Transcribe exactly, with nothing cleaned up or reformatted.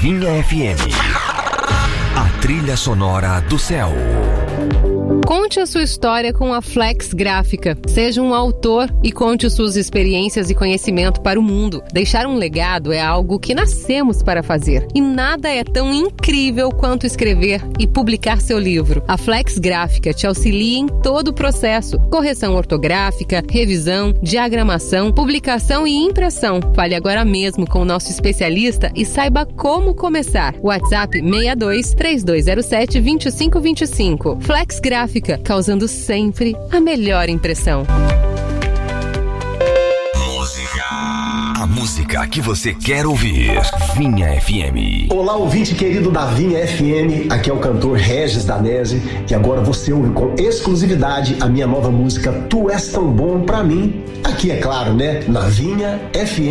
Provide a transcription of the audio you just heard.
Vinha F M. A trilha sonora do céu. Conte a sua história com a Flex Gráfica. Seja um autor e conte suas experiências e conhecimento para o mundo. Deixar um legado é algo que nascemos para fazer. E nada é tão incrível quanto escrever e publicar seu livro. A Flex Gráfica te auxilia em todo o processo. Correção ortográfica, revisão, diagramação, publicação e impressão. Fale agora mesmo com o nosso especialista e saiba como começar. WhatsApp seis dois, três dois zero sete, dois cinco dois cinco. Flex Gráfica, causando sempre a melhor impressão. Música. A música que você quer ouvir. Vinha F M. Olá, ouvinte querido da Vinha F M. Aqui é o cantor Regis Danese. E agora você ouve com exclusividade a minha nova música Tu És Tão Bom Pra Mim. Aqui, é claro, né? Na Vinha F M.